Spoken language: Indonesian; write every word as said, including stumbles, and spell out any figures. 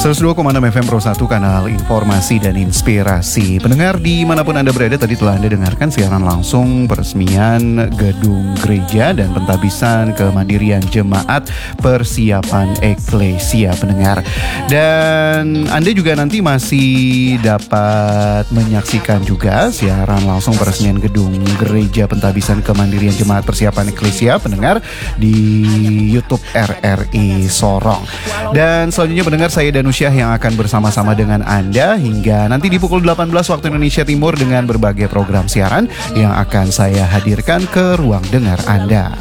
seratus dua koma enam F M Pro satu, kanal informasi dan inspirasi. Pendengar dimanapun Anda berada, tadi telah Anda dengarkan siaran langsung peresmian gedung gereja dan pentabisan kemandirian jemaat persiapan eklesia, pendengar. Dan Anda juga nanti masih dapat menyaksikan juga siaran langsung peresmian gedung gereja pentabisan kemandirian jemaat persiapan eklesia, pendengar, di YouTube R R I Sorong. Dan selanjutnya pendengar, saya Danusyah yang akan bersama-sama dengan Anda hingga nanti di pukul delapan belas waktu Indonesia Timur dengan berbagai program siaran yang akan saya hadirkan ke ruang dengar Anda.